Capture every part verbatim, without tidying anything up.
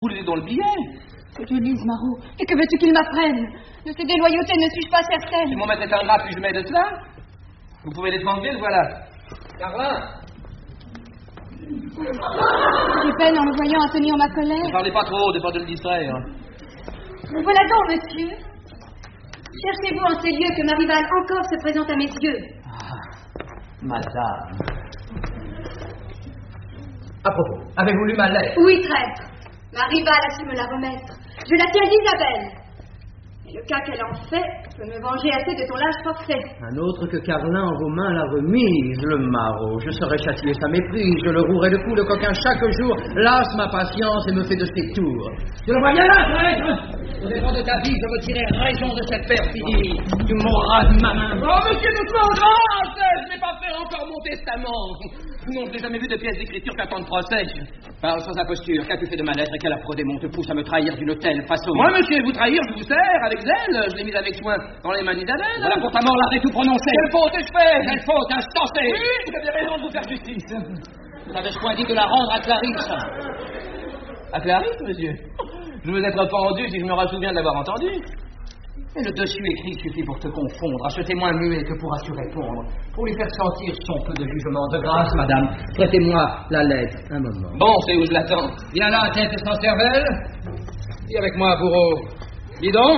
Vous lisez dans le billet. Que je lise, Marot. Et que veux-tu qu'il m'apprenne? De ces déloyautés ne suis-je pas certaine? Si mon maître est ingrat, puis je mets de cela. Vous pouvez les demander, le voilà. Carlin. J'ai peine en le voyant à tenir ma colère. Ne parlez pas trop haut, de pas de le distraire. Me voilà donc, monsieur. Cherchez-vous en ces lieux que ma rivale encore se présente à mes yeux? Ah, madame. À propos, avez-vous lu ma lettre? Oui, traître. Ma rivale a su me la remettre. Je la tiens d'Isabelle. Et le cas qu'elle en fait peut me venger assez de ton lâche forfait. Un autre que Carlin en vos mains l'a remise, le maraud. Je saurais châtier sa méprise, je le rouerai de coups, le coquin chaque jour lasse ma patience et me fait de ses tours. Tu le vois bien là, traître. Au dépend de ta vie, je me tirer raison de cette perfidie. Tu mourras de ma main. Oh, monsieur doucement, grâce! Je n'ai pas fait encore mon testament. Non, je n'ai jamais vu de pièce d'écriture qu'un temps de procès. Parle sans imposture. Qu'as-tu fait de ma lettre et quel affreux démon te pousse à me trahir d'une telle façon? Moi, monsieur, vous trahir, je vous sers avec zèle. Je l'ai mise avec soin dans les mains d'Isabelle. Voilà pour ta mort l'arrêt tout prononcé. Quelle faute ai-je fait? Quelle faute instancée? Oui, vous avez raison de vous faire justice. N'avais-je point dit de la rendre à Clarisse? À Clarisse, monsieur? Je veux être pendu si je me souviens de l'avoir entendu. Et le dessus écrit suffit pour te confondre. À ce témoin muet que pourras-tu répondre? Pour lui faire sentir son peu de jugement. De grâce, madame, prêtez-moi la lettre un moment. Bon, c'est où je l'attends. Viens là, tête sans cervelle. Dis avec moi, bourreau. Dis donc.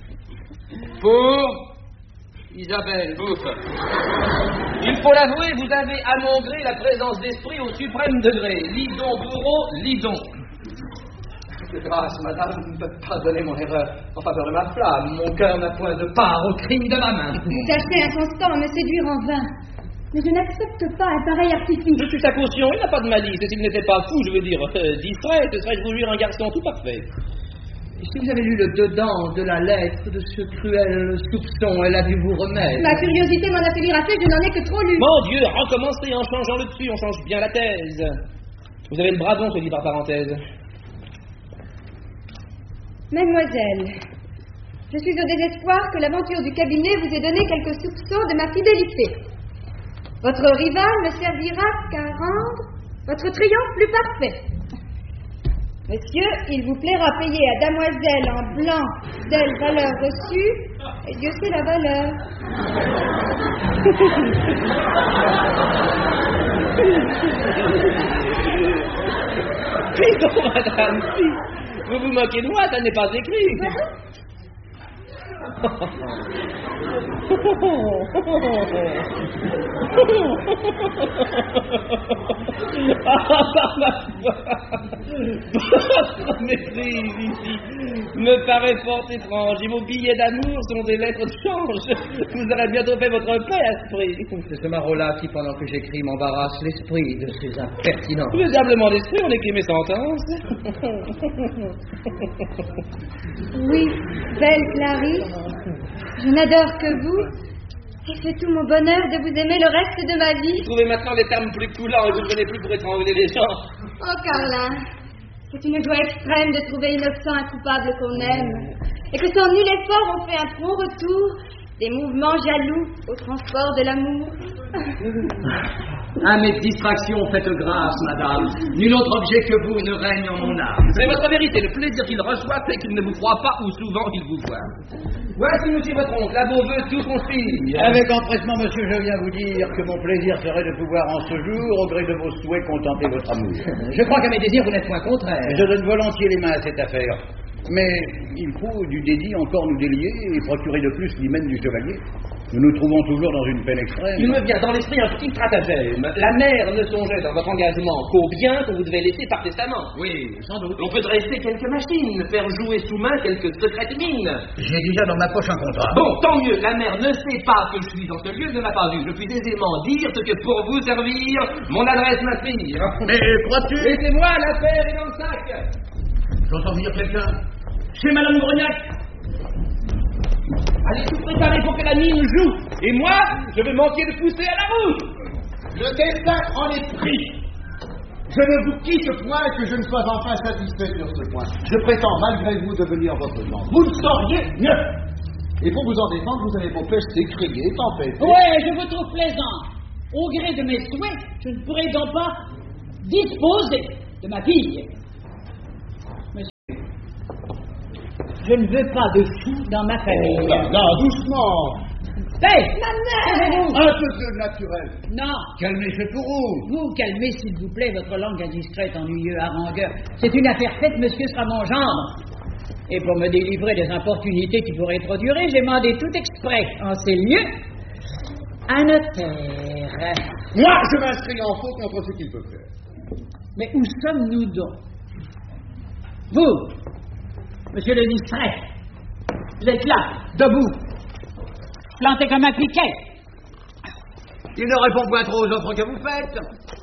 Pour Isabelle, bouffe. Il faut l'avouer, vous avez à mon gré la présence d'esprit au suprême degré. Lis donc, bourreau, lis donc. De grâce, madame, ne peut pas donner mon erreur en faveur de ma flamme. Mon cœur n'a point de part au crime de ma main. Vous tâchez inconstant à me séduire en vain. Mais je n'accepte pas un pareil artifice. Je suis sa caution, il n'a pas de malice. Et s'il n'était pas fou, je veux dire, euh, distrait, ce serait, je vous jure, un garçon tout parfait. Et si vous avez lu le dedans de la lettre de ce cruel soupçon, elle a dû vous remettre. Ma curiosité m'en a fait lire assez, je n'en ai que trop lu. Mon Dieu, recommencez en changeant le dessus, on change bien la thèse. Vous avez le bravon, se dit par parenthèse. Mademoiselle, je suis au désespoir que l'aventure du cabinet vous ait donné quelques soupçons de ma fidélité. Votre rival ne servira qu'à rendre votre triomphe plus parfait. Monsieur, il vous plaira payer à damoiselle en blanc telle valeur reçue, et Dieu sait la valeur. Puis donc, madame, si vous vous moquez de moi, ça n'est pas écrit. Votre méprise ici me paraît fort étrange et vos billets d'amour sont des lettres de change. Vous aurez bientôt fait votre paix, esprit. C'est ce maraud-là qui, pendant que j'écris, m'embarrasse l'esprit de ces impertinences. Le diablement d'esprit, on écrit mes sentences. Oui, belle Clarisse, je n'adore que vous, et c'est tout mon bonheur de vous aimer le reste de ma vie. Vous trouvez maintenant les termes plus coulants et vous ne venez plus pour étrangler les gens. Oh, Carlin, c'est une joie extrême de trouver innocent un coupable qu'on aime, et que sans nul effort on fait un prompt retour des mouvements jaloux au transport de l'amour. À mes distractions, faites grâce, madame. Nul autre objet que vous ne règne en mon âme. C'est votre vérité. Le plaisir qu'il reçoit, c'est qu'il ne vous croit pas ou souvent il vous voit. Voici, monsieur votre oncle, à vos vœux, tout conspire. Avec empressement, monsieur, je viens vous dire que mon plaisir serait de pouvoir en ce jour, au gré de vos souhaits, contempler votre amour. Je crois qu'à mes désirs, vous n'êtes point contraire. Je donne volontiers les mains à cette affaire. Mais il faut du dédit encore nous délier et procurer de plus l'hymen du chevalier. Nous nous trouvons toujours dans une peine extrême. Il me vient dans l'esprit un petit stratagème. La mère ne songeait dans votre engagement qu'au bien que vous devez laisser par testament. Oui, sans doute. On peut dresser quelques machines, faire jouer sous main quelques secrètes mines. J'ai déjà dans ma poche un contrat. Bon, tant mieux. La mère ne sait pas que je suis dans ce lieu, ne m'a pas vu. Je puis aisément dire ce que pour vous servir, mon adresse m'inspire. Mais crois-tu... Laissez-moi, l'affaire est dans le sac. J'entends venir quelqu'un. C'est Madame Grognac. Allez tout préparer pour que la mine joue. Et moi, je vais manquer de pousser à la roue. Le destin en est pris. Je ne vous quitte point que je ne sois enfin satisfait sur ce point. Je prétends malgré vous devenir votre genre. Vous ne sauriez mieux. Et pour vous en défendre, vous avez beau pester, crier, tempêter. Ouais, je vous trouve plaisant. Au gré de mes souhaits, je ne pourrais donc pas disposer de ma fille. Je ne veux pas de fou dans ma famille. Oh là là, doucement. Hé, Ma mère! Un peu de naturel. non, Calmez ce taureau. vous calmez s'il vous plaît votre langue indiscrète, ennuyeux, harangueur. C'est une affaire faite, monsieur sera mon gendre. Et pour me délivrer des importunités qui pourraient trop durer, j'ai demandé tout exprès, en c'est le mieux, un notaire. Moi, je m'inscris en faux contre ce qu'il peut faire. Mais où sommes-nous donc? Vous, monsieur le distrait, vous êtes là, debout, planté comme un piquet. Il ne répond point trop aux offres que vous faites.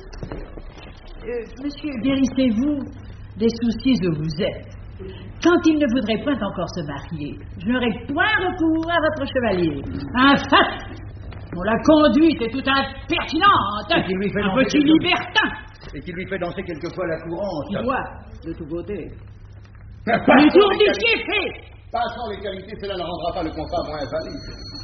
Euh, monsieur, guérissez-vous des soucis où vous êtes. Quand il ne voudrait point encore se marier, je n'aurais point recours à votre chevalier. Enfin, bon, la conduite est tout impertinente, Et qui lui fait un danser petit quelque- libertin, Et qui lui fait danser quelquefois la courante. qui doit, de tous côtés, Passant lui les tournifier qualités- fait. Passant les qualités, cela ne rendra pas le contrat moins valide.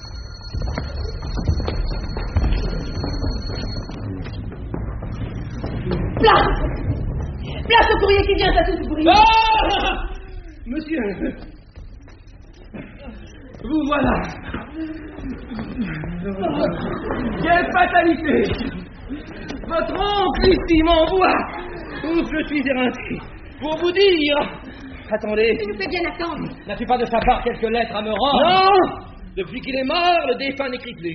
Place! Place au courrier qui vient à tout bruit! Ah Monsieur, vous voilà. Quelle fatalité! Votre oncle ici m'envoie. Ouf, je suis éreinté. Pour vous dire... Attendez, Il nous fait bien attendre. n'as-tu pas de sa part quelques lettres à me rendre? Non! Depuis qu'il est mort, le défunt n'écrit plus.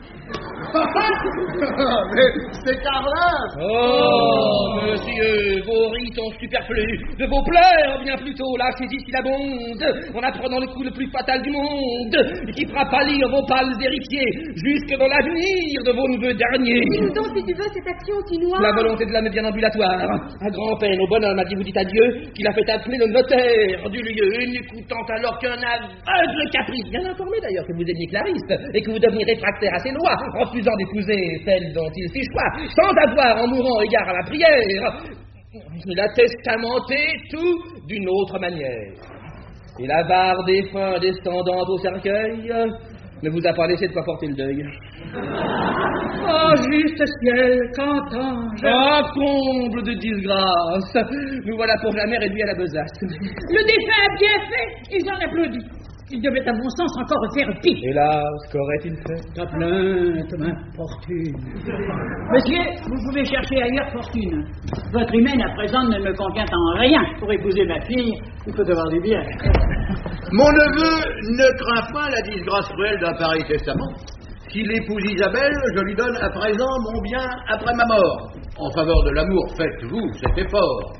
Mais c'est Carlin. Oh, monsieur, vos rits sont superflus. De vos pleurs, bien plutôt, lâchez-y si la bonde, en apprenant le coup le plus fatal du monde, et qui fera pâlir vos pâles héritiers, jusque dans l'avenir de vos neveux derniers. Dis-nous donc, si tu veux, cette action si noire. La volonté de l'âme est bien ambulatoire. À grand-peine, au bonhomme a dit vous dites adieu, qu'il a fait appeler le notaire du lieu, n'écoutant alors qu'un aveugle caprice, bien informé d'ailleurs que vous êtes clariste, et que vous deveniez réfractaire à ses lois, refusant d'épouser celle dont il fit choix, sans avoir, en mourant, égard à la prière. Il a testamenté tout d'une autre manière. Et la barre défunt descendant au cercueil ne vous a pas laissé de quoi porter le deuil. Oh, juste ciel, qu'entends-je? Ah, comble de disgrâce! Nous voilà pour jamais réduits à la besace. Le défunt a bien fait, et j'en applaudis. Il devait, à mon sens, encore faire pire. Hélas, qu'aurait-il fait? Ta plainte m'importune. Monsieur, vous pouvez chercher ailleurs fortune. Votre humaine, à présent, ne me convient en rien. Pour épouser ma fille, il faut avoir du bien. Mon neveu ne craint point la disgrâce cruelle d'un pareil testament. S'il épouse Isabelle, je lui donne à présent mon bien après ma mort. En faveur de l'amour, faites-vous cet effort.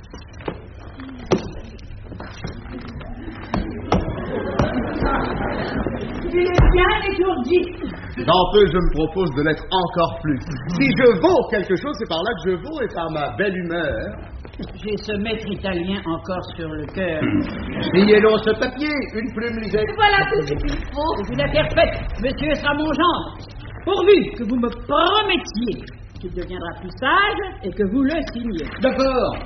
Tu es bien étourdi. Dans peu, je me propose de l'être encore plus. Si je vaux quelque chose, c'est par là que je vaux et par ma belle humeur. J'ai ce maître italien encore sur le cœur. Signez donc ce papier, une plume lisette. Voilà tout ce qu'il faut. C'est une affaire faite. Monsieur sera mon gendre. Pourvu que vous me promettiez qu'il deviendra plus sage et que vous le signiez. D'accord.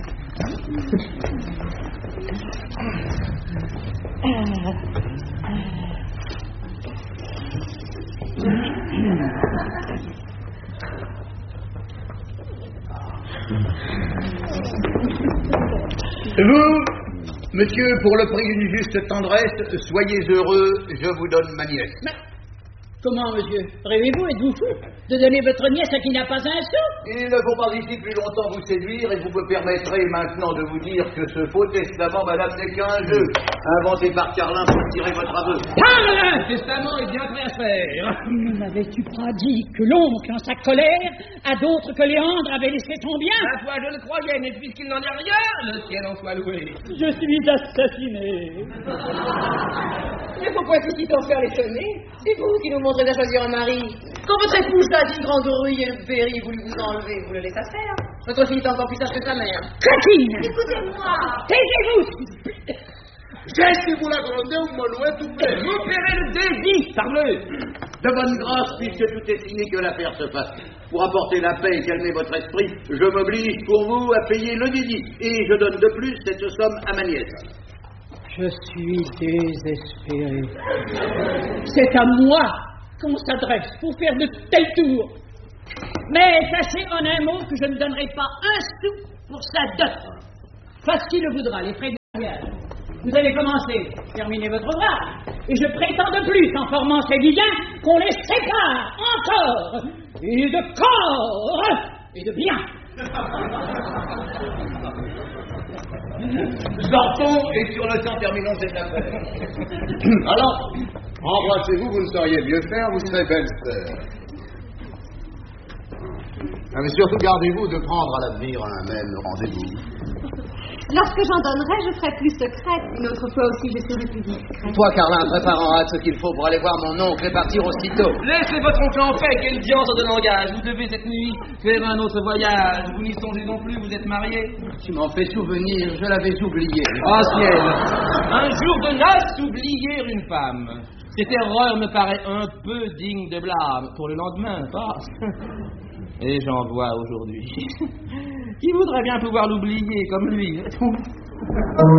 Vous, monsieur, pour le prix d'une juste tendresse, soyez heureux, je vous donne ma nièce. Mais comment, monsieur? Rêvez-vous, êtes-vous fou de donner votre nièce à qui n'a pas un sou? Il ne faut pas ici plus longtemps vous séduire et vous me permettrez maintenant de vous dire que ce faux testament, madame, n'est qu'un jeu inventé par Carlin pour tirer votre aveu. Parle! Le testament est bien prêt à se faire. Ne m'avais-tu pas dit que l'oncle, en sa colère, à d'autres que Léandre avait laissé son bien? La foi, je le croyais, mais puisqu'il n'en est rien, le ciel en soit loué. Je suis assassiné. Mais pourquoi est-ce t'en faire l'étonner? C'est vous qui nous montrez à choisir un mari. Quand votre épouse a dit grande rouille et le péri voulu vous enlever, vous le laissez faire. Votre fille est encore plus sage que sa mère. Coquine! Écoutez-moi. Taisez-vous! Laissez-vous la grandeur ou mon tout plaît. Vous paierez le débit, parbleu. De bonne grâce, puisque tout est fini, que l'affaire se fasse. Pour apporter la paix et calmer votre esprit, je m'oblige pour vous à payer le dédit. Et je donne de plus cette somme à ma nièce. Je suis désespéré. C'est à moi qu'on s'adresse pour faire de tels tours. Mais sachez en un mot que je ne donnerai pas un sou pour sa dot. Fasse qui le voudra, les frais de mariage. Vous avez commencé, terminez votre ouvrage. Et je prétends de plus, en formant ces vilains, qu'on les sépare encore, et de corps, et de bien. Sortons et sur le temps terminons cette affaire. Alors, embrassez-vous, vous ne sauriez mieux faire, vous serez belle sœur. Ah, mais surtout gardez-vous de prendre à l'avenir un même rendez-vous. Lorsque j'en donnerai, je serai plus secrète. Une autre fois aussi, je serai plus discrète. Toi, Carlin, prépare en hâte ce qu'il faut pour aller voir mon oncle et partir aussitôt. Laissez votre oncle en paix, quelle diance de langage. Vous devez cette nuit faire un autre voyage. Vous n'y songez non plus, vous êtes marié. Tu m'en fais souvenir, je l'avais oublié. Oh ciel, un jour de noces, oublier une femme. Cette erreur me paraît un peu digne de blâme. Pour le lendemain, pas. Et j'en vois aujourd'hui. Qui voudrait bien pouvoir l'oublier comme lui?